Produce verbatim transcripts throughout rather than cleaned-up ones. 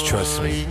Trust me.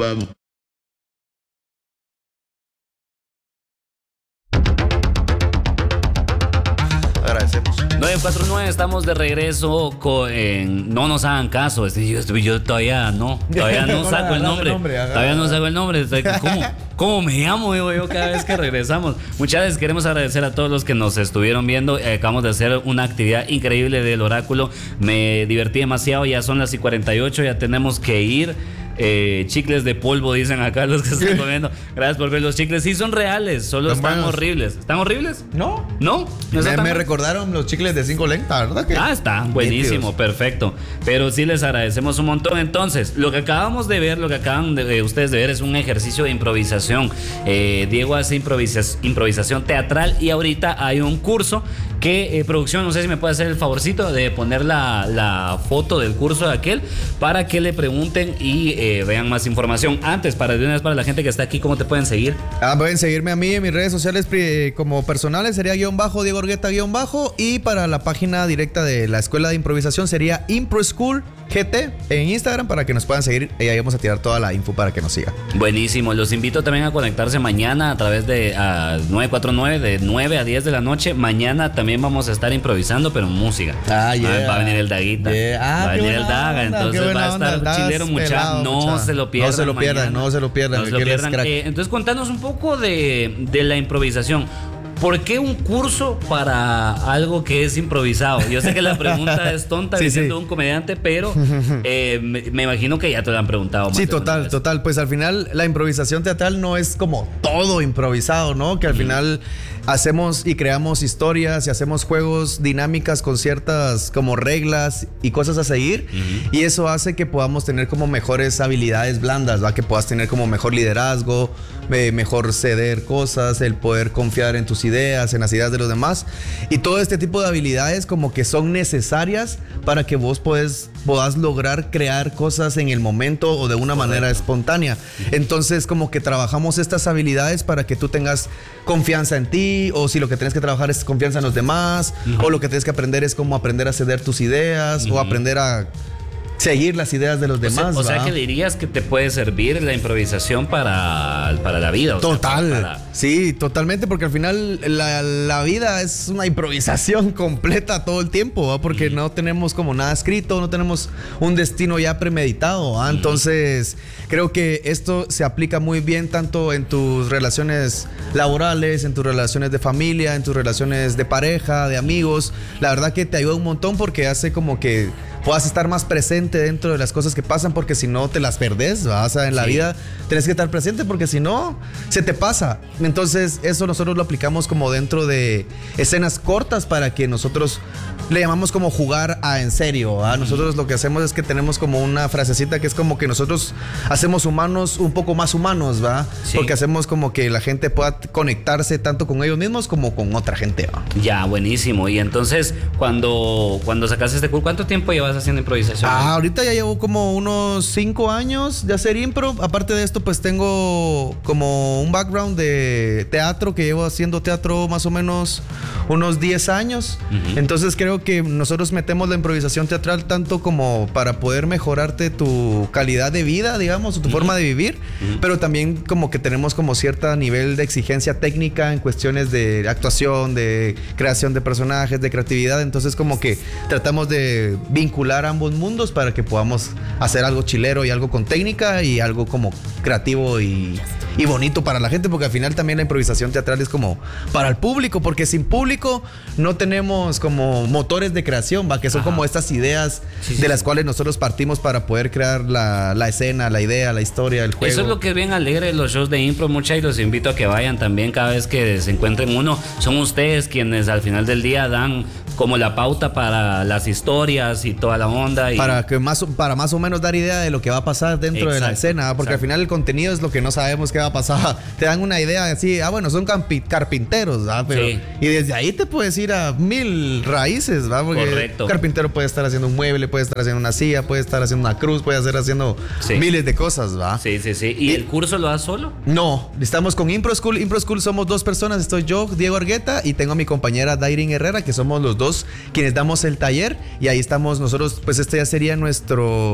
Agradecemos. nueve cuatro nueve, estamos de regreso con, en No Nos Hagan Caso. Este, yo, yo todavía no, todavía no saco el nombre. nombre todavía no saco el nombre. ¿Cómo, cómo me llamo digo yo cada vez que regresamos? Muchas veces queremos agradecer a todos los que nos estuvieron viendo. Eh, acabamos de hacer una actividad increíble del oráculo. Me divertí demasiado. Ya son las y cuarenta y ocho, ya tenemos que ir. Eh, chicles de polvo dicen acá los que están comiendo. Gracias por ver los chicles. Sí son reales, solo no, están manos. horribles. ¿Están horribles? No. ¿No? ¿No me, me recordaron los chicles de cinco lenta, ¿verdad? Que ah, está buenísimo, Dios. Perfecto. Pero sí les agradecemos un montón. Entonces, lo que acabamos de ver, lo que acaban de, de ustedes de ver es un ejercicio de improvisación. eh, Diego hace improvisa, improvisación teatral y ahorita hay un curso que eh, producción, no sé si me puede hacer el favorcito de poner la, la foto del curso de aquel para que le pregunten y eh, vean más información. Antes, para de una vez para la gente que está aquí, ¿cómo te pueden seguir? Ah, pueden seguirme a mí en mis redes sociales eh, como personales, sería guión bajo, Diego Orgueta guión bajo, y para la página directa de la Escuela de Improvisación sería Impro School G T en Instagram para que nos puedan seguir y ahí vamos a tirar toda la info para que nos sigan. Buenísimo, los invito también a conectarse mañana a través de uh, nueve cuatro nueve de nueve a diez de la noche. Mañana también vamos a estar improvisando, pero música. Ah, yeah. Va a venir el Daguita. Yeah. Ah, va a venir el Daga, onda, entonces va a estar onda, chilero mucha. No mucha. se lo pierdan. No se lo pierdan, mañana. no se lo pierdan. No se lo pierdan. Eh, entonces, contanos un poco de, de la improvisación. ¿Por qué un curso para algo que es improvisado? Yo sé que la pregunta es tonta, sí, diciendo sí. un comediante, pero eh, me, me imagino que ya te lo han preguntado. Más sí, total, total. Pues al final la improvisación teatral no es como todo improvisado, ¿no? Que al mm. final hacemos y creamos historias y hacemos juegos, dinámicas con ciertas como reglas y cosas a seguir. Mm. Y eso hace que podamos tener como mejores habilidades blandas, ¿va? Que puedas tener como mejor liderazgo, eh, mejor ceder cosas, el poder confiar en tus ideas, en las ideas de los demás, y todo este tipo de habilidades como que son necesarias para que vos podés, puedas lograr crear cosas en el momento o de una manera espontánea. Entonces como que trabajamos estas habilidades para que tú tengas confianza en ti, o si lo que tienes que trabajar es confianza en los demás, uh-huh. o lo que tienes que aprender es como aprender a ceder tus ideas, uh-huh. o aprender a seguir las ideas de los demás. O sea, o sea que dirías que te puede servir la improvisación para, para la vida. O Total. Sea, para... Sí, totalmente, porque al final la, la vida es una improvisación completa todo el tiempo, ¿va? Porque mm. no tenemos como nada escrito, no tenemos un destino ya premeditado, ¿va? Mm. Entonces creo que esto se aplica muy bien tanto en tus relaciones laborales, en tus relaciones de familia, en tus relaciones de pareja, de amigos. La verdad que te ayuda un montón porque hace como que puedas estar más presente dentro de las cosas que pasan, porque si no te las perdés, ¿va? O sea, en la sí. vida tienes que estar presente porque si no se te pasa. Entonces eso nosotros lo aplicamos como dentro de escenas cortas para que nosotros le llamamos como jugar a en serio, ¿va? Nosotros lo que hacemos es que tenemos como una frasecita que es como que nosotros hacemos humanos un poco más humanos, ¿va? Sí. Porque hacemos como que la gente pueda conectarse tanto con ellos mismos como con otra gente, ¿va? Ya, buenísimo. Y entonces cuando, cuando sacaste este curso, ¿cuánto tiempo llevas haciendo improvisación? Ah, ahorita ya llevo como unos cinco años de hacer impro. Aparte de esto, pues tengo como un background de teatro, que llevo haciendo teatro más o menos unos diez años. Uh-huh. Entonces creo que nosotros metemos la improvisación teatral tanto como para poder mejorarte tu calidad de vida, digamos, o tu uh-huh. forma de vivir, uh-huh. pero también como que tenemos como cierto nivel de exigencia técnica en cuestiones de actuación, de creación de personajes, de creatividad. Entonces como que tratamos de vincular ambos mundos para que podamos hacer algo chilero y algo con técnica y algo como creativo y, y bonito para la gente, porque al final también la improvisación teatral es como para el público, porque sin público no tenemos como motores de creación, ¿va? Que son Ajá. como estas ideas sí, sí, de las sí. cuales nosotros partimos para poder crear la, la escena, la idea, la historia, el juego. Eso es lo que es bien alegre de los shows de impro, mucha, y los invito a que vayan también cada vez que se encuentren uno. Son ustedes quienes al final del día dan como la pauta para las historias y toda la onda. Y... Para que más, para más o menos dar idea de lo que va a pasar dentro exacto, de la escena, porque exacto. al final el contenido es lo que no sabemos qué va a pasar. Te dan una idea así, ah, bueno, son campi- carpinteros, ¿verdad? Pero, sí. Y desde ahí te puedes ir a mil raíces, ¿verdad? Porque correcto. Un carpintero puede estar haciendo un mueble, puede estar haciendo una silla, puede estar haciendo una cruz, puede estar haciendo sí. miles de cosas, ¿va? Sí, sí, sí. ¿Y, ¿Y el curso lo das solo? No, estamos con Impro School. Impro School somos dos personas, estoy yo, Diego Orgueta, y tengo a mi compañera Dairin Herrera, que somos los dos quienes damos el taller, y ahí estamos nosotros, pues este ya sería nuestro